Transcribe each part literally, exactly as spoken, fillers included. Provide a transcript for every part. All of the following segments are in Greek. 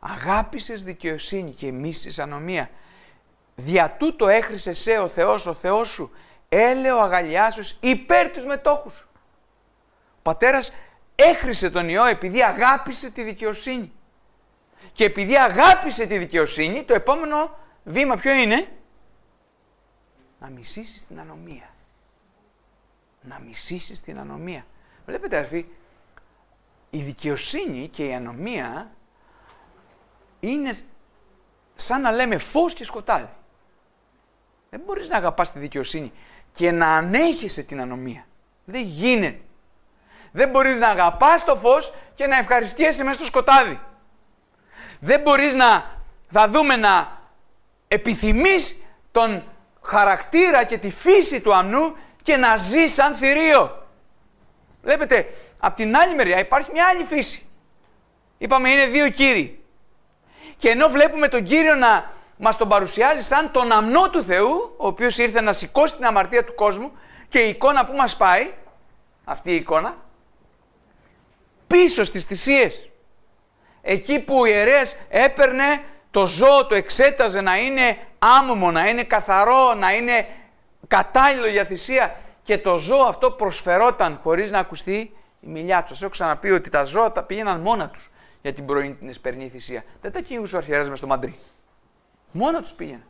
αγάπησες δικαιοσύνη και μίσησες ανομία. Δια τούτο έχρισε σε ο Θεός, ο Θεός σου, έλεο αγαλιάσεως υπέρ τους μετόχους. Ο πατέρας έχρισε τον Υιό επειδή αγάπησε τη δικαιοσύνη. Και επειδή αγάπησε τη δικαιοσύνη, το επόμενο βήμα ποιο είναι? Να μισήσεις την ανομία. Να μισήσεις την ανομία. Βλέπετε αδερφοί, η δικαιοσύνη και η ανομία είναι σαν να λέμε φως και σκοτάδι. Δεν μπορείς να αγαπάς τη δικαιοσύνη και να ανέχεσαι την ανομία. Δεν γίνεται. Δεν μπορείς να αγαπάς το φως και να ευχαριστιέσαι μέσα στο σκοτάδι. Δεν μπορείς να, θα δούμε, να επιθυμείς τον χαρακτήρα και τη φύση του αμνού και να ζεις σαν θηρίο. Βλέπετε, απ' την άλλη μεριά υπάρχει μια άλλη φύση. Είπαμε είναι δύο κύριοι. Και ενώ βλέπουμε τον Κύριο να μας τον παρουσιάζει σαν τον αμνό του Θεού, ο οποίος ήρθε να σηκώσει την αμαρτία του κόσμου, και η εικόνα που μας πάει, αυτή η εικόνα, πίσω στις θυσίες, εκεί που ο ιερέας έπαιρνε το ζώο, το εξέταζε να είναι άμωμο, να είναι καθαρό, να είναι κατάλληλο για θυσία, και το ζώο αυτό προσφερόταν χωρίς να ακουστεί η μιλιά του. Σας έχω ξαναπεί ότι τα ζώα τα πήγαιναν μόνα τους για την πρωινή την εσπερινή θυσία. Δεν τα κυνηγούσε ο αρχιερέας μες στο μαντρί. Μόνα τους πήγαιναν.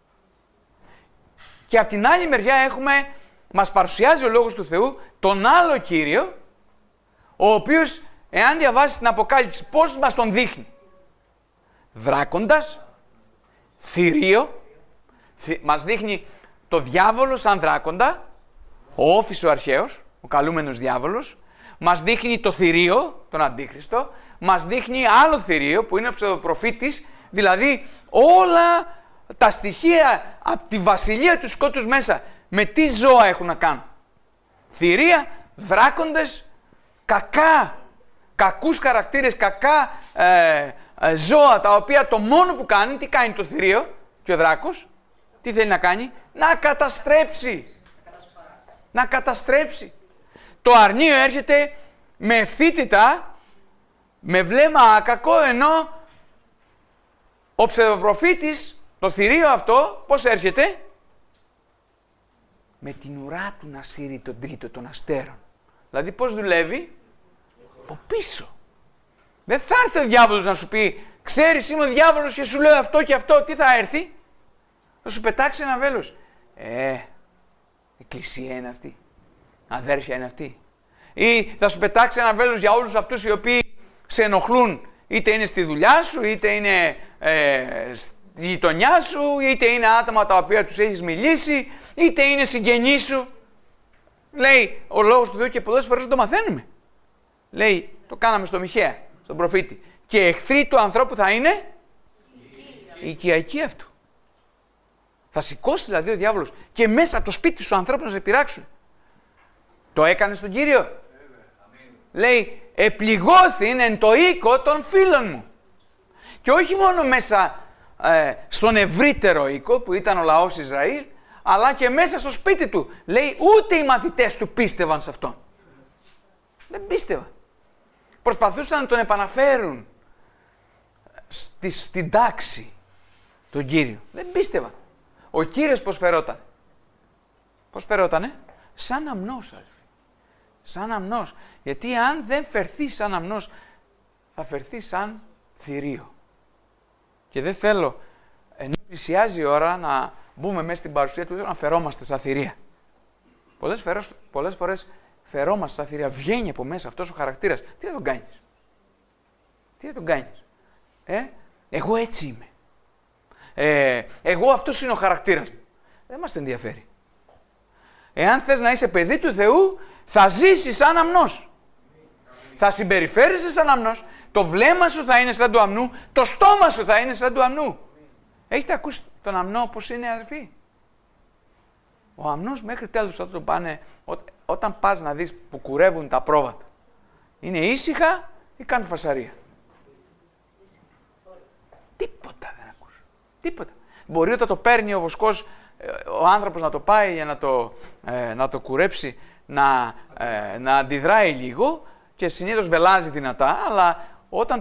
Και από την άλλη μεριά έχουμε, μας παρουσιάζει ο Λόγος του Θεού τον άλλο Κύριο, ο οποίος, εάν διαβάσεις την Αποκάλυψη, πώς μας τον δείχνει? Δράκοντας, θηρίο, θη, μας δείχνει το διάβολο σαν δράκοντα, ο Όφης ο αρχαίος, ο καλούμενος διάβολος, μας δείχνει το θηρίο, τον Αντίχριστο, μας δείχνει άλλο θηρίο που είναι ο ψευδοπροφήτης, δηλαδή όλα τα στοιχεία από τη βασιλεία του σκότους μέσα, με τι ζώα έχουν να κάνουν? Θηρία, δράκοντες, κακά, κακούς χαρακτήρες, κακά ε, ε, ζώα, τα οποία το μόνο που κάνει, τι κάνει το θηρίο και ο δράκος? Τι θέλει να κάνει? Να καταστρέψει. Να καταστρέψει. Το αρνείο έρχεται με ευθύτητα, με βλέμμα άκακο, ενώ ο ψευδοπροφήτης, το θηρίο αυτό, πώς έρχεται? Με την ουρά του να σύρει τον τρίτο των αστέρων. Δηλαδή πώς δουλεύει? Από πίσω. Δεν θα έρθει ο διάβολος να σου πει, ξέρεις είμαι ο διάβολος και σου λέω αυτό και αυτό. Τι θα έρθει? Θα σου πετάξει ένα βέλος. Ε, εκκλησία είναι αυτή. Αδέρφια είναι αυτή. Ή θα σου πετάξει ένα βέλος για όλους αυτούς οι οποίοι σε ενοχλούν. Είτε είναι στη δουλειά σου, είτε είναι ε, στη γειτονιά σου, είτε είναι άτομα τα οποία τους έχεις μιλήσει, είτε είναι συγγενείς σου. Λέει ο Λόγος του Θεού και πολλές φορές το μαθαίνουμε. Λέει, το κάναμε στο Μιχαία, στον προφήτη. Και εχθροί του ανθρώπου θα είναι η οικιακή αυτού. Θα σηκώσει δηλαδή ο διάβολος και μέσα από το σπίτι σου ανθρώπου να σε πειράξουν. Το έκανε στον Κύριο. Λέει, επληγώθην εν το οίκο των φίλων μου. Και όχι μόνο μέσα ε, στον ευρύτερο οίκο που ήταν ο λαός Ισραήλ, αλλά και μέσα στο σπίτι του. Λέει, ούτε οι μαθητές του πίστευαν σε αυτόν. Δεν πίστευαν. Προσπαθούσαν να τον επαναφέρουν στη, στην τάξη τον Κύριο. Δεν πίστευαν. Ο Κύριος πώς φερόταν? Πώς φερότανε? Σαν αμνός, αδελφοί. Σαν αμνός. Γιατί αν δεν φερθεί σαν αμνός, θα φερθεί σαν θηρίο. Και δεν θέλω, ενώ πλησιάζει η ώρα, να μπούμε μέσα στην παρουσία του, να φερόμαστε σαν θηρία. Πολλές, φερός, πολλές φορές φερόμαστε σαν θηρία. Βγαίνει από μέσα αυτός ο χαρακτήρας. Τι θα τον κάνεις? Τι θα τον κάνεις? Ε, εγώ έτσι είμαι. Ε, εγώ αυτός είναι ο χαρακτήρας. Δεν μας ενδιαφέρει. Εάν θες να είσαι παιδί του Θεού, θα ζήσεις σαν αμνός. Θα συμπεριφέρεσαι σαν αμνός. Το βλέμμα σου θα είναι σαν του αμνού. Το στόμα σου θα είναι σαν του αμνού. Έχετε ακούσει τον αμνό πώς είναι, αδερφοί? Ο αμνός μέχρι τέλους όταν τον πάνε, ό, όταν πας να δεις που κουρεύουν τα πρόβατα, είναι ήσυχα ή κάνουν φασαρία? Τίποτα δεν ακούς. Τίποτα. Μπορεί όταν το παίρνει ο βοσκός, ο άνθρωπος να το πάει για να το, ε, να το κουρέψει, να, ε, να αντιδράει λίγο και συνήθως βελάζει δυνατά, αλλά όταν